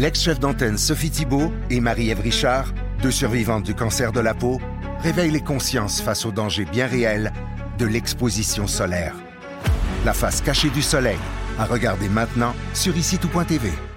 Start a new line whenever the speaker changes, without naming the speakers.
L'ex-chef d'antenne Sophie Thibault et Marie-Ève Richard, deux survivantes du cancer de la peau, réveillent les consciences face aux dangers bien réels de l'exposition solaire. La face cachée du soleil, à regarder maintenant sur ICITOUP.tv.